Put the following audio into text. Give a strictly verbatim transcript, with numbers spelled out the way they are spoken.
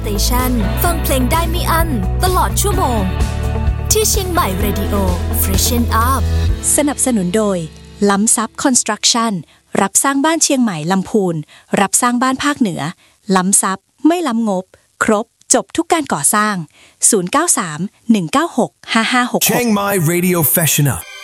สเตชันฟังเพลงได้ไม่อั้นตลอดชั่วโมงที่เชียงใหม่ Radio Freshen Up สนับสนุนโดยล้ำซับคอนสตรักชั่นรับสร้างบ้านเชียงใหม่ลำพูนรับสร้างบ้านภาคเหนือล้ำซับไม่ล้ำงบครบจบทุกการก่อสร้างศูนย์ เก้า สาม หนึ่ง เก้า หก ห้า ห้า หก หก Chiang Mai Radio Freshen Up